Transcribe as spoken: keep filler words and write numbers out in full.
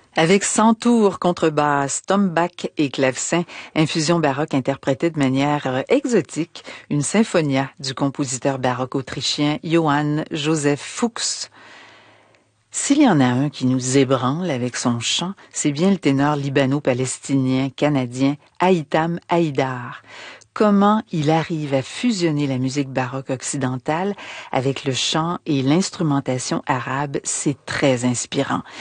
Avec Cent-Tours, contrebasse, tombak et clavecin, infusion baroque interprétée de manière euh, exotique, une symphonia du compositeur baroque autrichien Johann Joseph Fuchs. S'il y en a un qui nous ébranle avec son chant, c'est bien le ténor libano-palestinien canadien Haitham Haïdar. Comment il arrive à fusionner la musique baroque occidentale avec le chant et l'instrumentation arabe, c'est très inspirant.